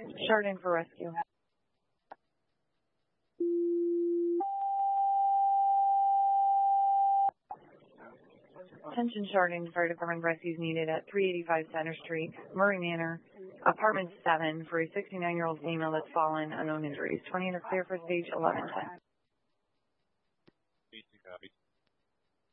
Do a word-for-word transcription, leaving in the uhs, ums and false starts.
Chardon for rescue. Attention Chardon, Fire Department rescues needed at three eighty-five Center Street, Murray Manor, Apartment seven, for a sixty-nine-year-old female that's fallen, unknown injuries. twenty and clear for stage eleven ten. Copy.